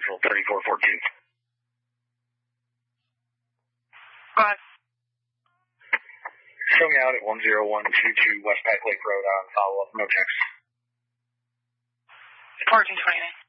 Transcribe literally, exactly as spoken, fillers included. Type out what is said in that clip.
Central thirty-four fourteen. Go ahead. Show me out at one zero one two two West Pack Lake Road on follow-up, no text. fourteen twenty-nine.